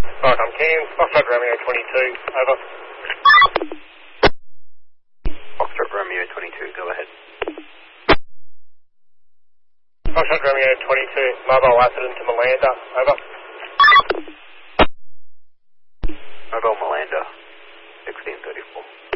Right, I'm keen. Foxtrot Romeo 22, over. Foxtrot Romeo 22, go ahead. Foxtrot Romeo 22, mobile Atherton to Malanda, over. Mobile Malanda, 1634.